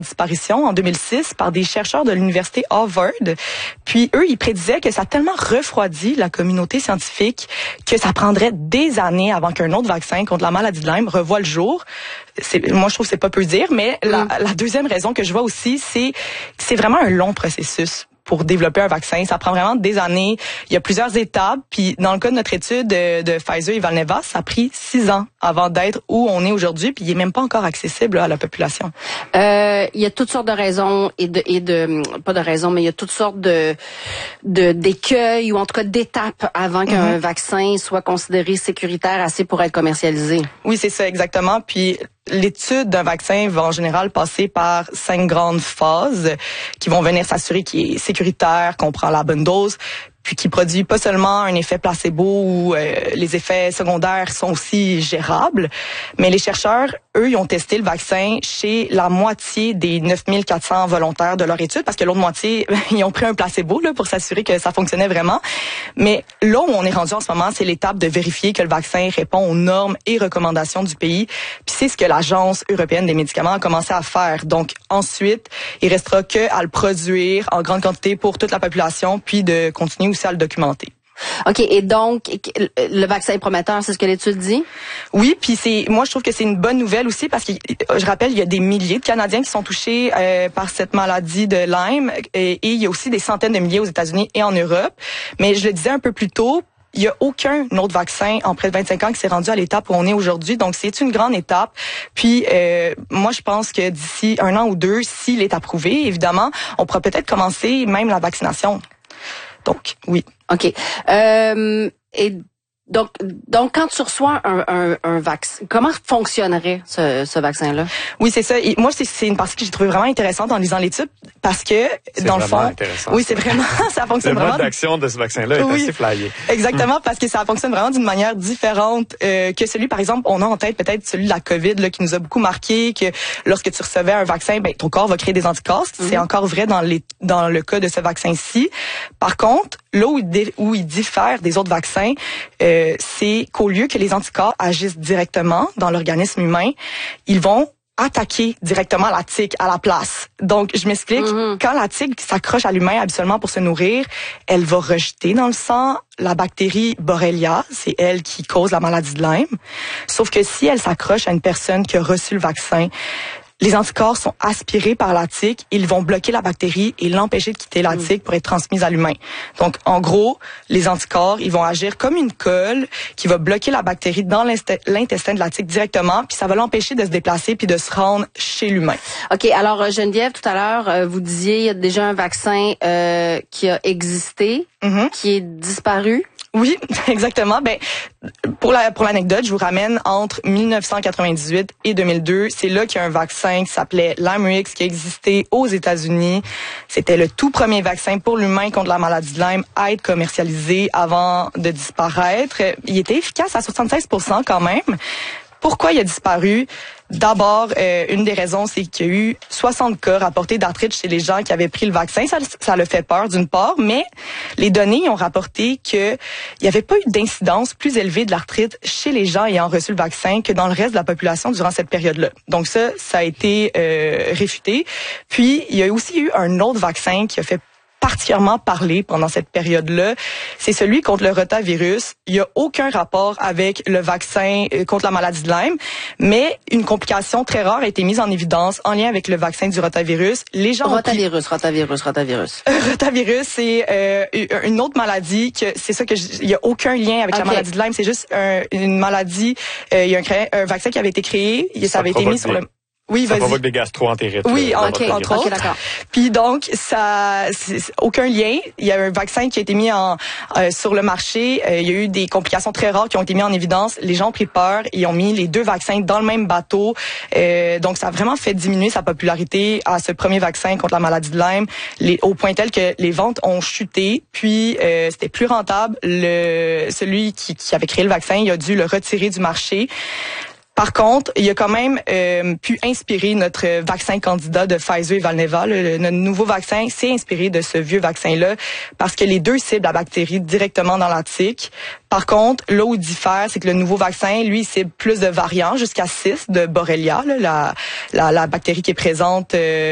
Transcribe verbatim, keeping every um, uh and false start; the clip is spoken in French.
disparition en deux mille six par des chercheurs de l'université Harvard. Puis eux, ils prédisaient que ça a tellement refroidi la communauté scientifique que ça prendrait des années avant qu'un autre vaccin contre la maladie de Lyme revoie le jour. C'est, moi, je trouve que c'est pas peu dire, mais mm. la, la deuxième raison que je vois aussi, c'est que c'est vraiment un long processus pour développer un vaccin. Ça prend vraiment des années. Il y a plusieurs étapes. Puis dans le cas de notre étude de, de Pfizer et Valneva, ça a pris six ans avant d'être où on est aujourd'hui. Puis il est même pas encore accessible là, à la population. Euh, il y a toutes sortes de raisons et de, et de pas de raisons, mais il y a toutes sortes de, de d'écueils ou en tout cas d'étapes avant qu'un mm-hmm. vaccin soit considéré sécuritaire assez pour être commercialisé. Oui, c'est ça exactement. Puis l'étude d'un vaccin va en général passer par cinq grandes phases qui vont venir s'assurer qu'il est sécuritaire, qu'on prend la bonne dose, puis qui produit pas seulement un effet placebo où euh, les effets secondaires sont aussi gérables, mais les chercheurs, eux, ils ont testé le vaccin chez la moitié des neuf mille quatre cents volontaires de leur étude, parce que l'autre moitié, ils ont pris un placebo là, pour s'assurer que ça fonctionnait vraiment. Mais là où on est rendu en ce moment, c'est l'étape de vérifier que le vaccin répond aux normes et recommandations du pays. Puis c'est ce que l'Agence européenne des médicaments a commencé à faire. Donc ensuite, il restera que à le produire en grande quantité pour toute la population, puis de continuer aussi à le documenter. OK, et donc le vaccin est prometteur, c'est ce que l'étude dit? Oui, puis c'est moi je trouve que c'est une bonne nouvelle aussi parce que je rappelle il y a des milliers de Canadiens qui sont touchés euh, par cette maladie de Lyme et, et il y a aussi des centaines de milliers aux États-Unis et en Europe. Mais je le disais un peu plus tôt, il y a aucun autre vaccin en près de vingt-cinq ans qui s'est rendu à l'étape où on est aujourd'hui. Donc, c'est une grande étape. Puis, euh, moi, je pense que d'ici un an ou deux, s'il est approuvé, évidemment, on pourra peut-être commencer même la vaccination. Donc, oui. OK. Euh, et donc, donc, quand tu reçois un, un, un vaccin, comment fonctionnerait ce, ce vaccin-là? Oui, c'est ça. Et moi, c'est, c'est une partie que j'ai trouvée vraiment intéressante en lisant l'étude parce que, c'est dans le fond, intéressant. oui, c'est vraiment, ça fonctionne vraiment. Le mode d'action de ce vaccin-là est oui, assez flyé. Exactement, parce que ça fonctionne vraiment d'une manière différente euh, que celui, par exemple, on a en tête peut-être celui de la COVID là, qui nous a beaucoup marqué, que lorsque tu recevais un vaccin, ben ton corps va créer des anticorps. Mm-hmm. C'est encore vrai dans les dans le cas de ce vaccin-ci. Par contre, là où il, dé, où il diffère des autres vaccins, euh, c'est qu'au lieu que les anticorps agissent directement dans l'organisme humain, ils vont attaquer directement la tique à la place. Donc, je m'explique. Mm-hmm. Quand la tique s'accroche à l'humain habituellement pour se nourrir, elle va rejeter dans le sang la bactérie Borrelia. C'est elle qui cause la maladie de Lyme. Sauf que si elle s'accroche à une personne qui a reçu le vaccin, les anticorps sont aspirés par la tique, ils vont bloquer la bactérie et l'empêcher de quitter la tique pour être transmise à l'humain. Donc, en gros, les anticorps, ils vont agir comme une colle qui va bloquer la bactérie dans l'intestin de la tique directement, puis ça va l'empêcher de se déplacer puis de se rendre chez l'humain. OK, alors Geneviève, tout à l'heure, vous disiez il y a déjà un vaccin euh, qui a existé, mm-hmm. qui est disparu. Oui, exactement. Ben, pour la pour l'anecdote, je vous ramène entre mille neuf cent quatre-vingt-dix-huit et deux mille deux. C'est là qu'il y a un vaccin qui s'appelait Lymerix qui a existé aux États-Unis. C'était le tout premier vaccin pour l'humain contre la maladie de Lyme à être commercialisé avant de disparaître. Il était efficace à soixante-seize pour cent quand même. Pourquoi il a disparu? D'abord, euh, une des raisons, c'est qu'il y a eu soixante cas rapportés d'arthrite chez les gens qui avaient pris le vaccin. Ça, ça le fait peur d'une part, mais les données ont rapporté qu'il n'y avait pas eu d'incidence plus élevée de l'arthrite chez les gens ayant reçu le vaccin que dans le reste de la population durant cette période-là. Donc ça, ça a été euh, réfuté. Puis, il y a aussi eu un autre vaccin qui a fait particulièrement parlé pendant cette période-là, c'est celui contre le rotavirus. Il n'y a aucun rapport avec le vaccin contre la maladie de Lyme, mais une complication très rare a été mise en évidence en lien avec le vaccin du rotavirus. Les gens rotavirus, pris... rotavirus, rotavirus. rotavirus, c'est euh, une autre maladie que c'est ça que il y a aucun lien avec okay. la maladie de Lyme. C'est juste un, une maladie. Euh, il y a un, un vaccin qui avait été créé, ça, ça avait été mis sur le Oui, ça provoque des gastro-entérites. Oui, euh, okay, entre autres. Okay, d'accord. Puis donc, ça, c'est, aucun lien. Il y a un vaccin qui a été mis en euh, sur le marché. Euh, il y a eu des complications très rares qui ont été mises en évidence. Les gens ont pris peur et ont mis les deux vaccins dans le même bateau. Euh, donc, ça a vraiment fait diminuer sa popularité à ce premier vaccin contre la maladie de Lyme, les, au point tel que les ventes ont chuté. Puis, euh, c'était plus rentable. Le celui qui, qui avait créé le vaccin, il a dû le retirer du marché. Par contre, il a quand même euh, pu inspirer notre vaccin candidat de Pfizer et Valneva. Le, le, notre nouveau vaccin s'est inspiré de ce vieux vaccin-là parce que les deux ciblent la bactérie directement dans la tique. Par contre, là où il diffère, c'est que le nouveau vaccin, lui, il cible plus de variants, jusqu'à six de Borrelia, là, la, la, la bactérie qui est présente euh,